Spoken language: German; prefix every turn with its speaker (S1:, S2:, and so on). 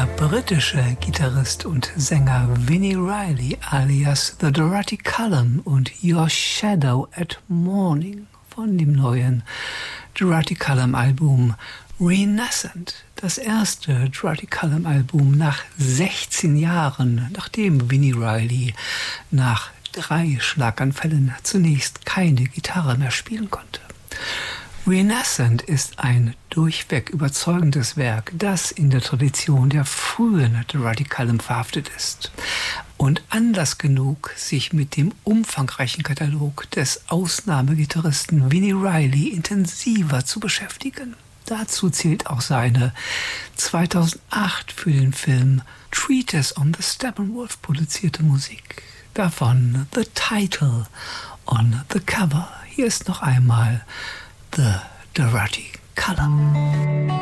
S1: britische Gitarrist und Sänger Vinnie Reilly alias The Dorothy Cullum und Your Shadow at Morning von dem neuen Dorothy Cullum Album Renaissance. Das erste Dorothy Cullum Album nach 16 Jahren, nachdem Vinnie Reilly nach 3 Schlaganfällen zunächst keine Gitarre mehr spielen konnte. Renaissance ist ein durchweg überzeugendes Werk, das in der Tradition der frühen Dorothy Cullum verhaftet ist und Anlass genug, sich mit dem umfangreichen Katalog des Ausnahmegitarristen Vinnie Reilly intensiver zu beschäftigen. Dazu zählt auch seine 2008 für den Film Treatise on the Steppenwolf produzierte Musik. Davon The Title on the Cover. Hier ist noch einmal The Dorothy Cullum.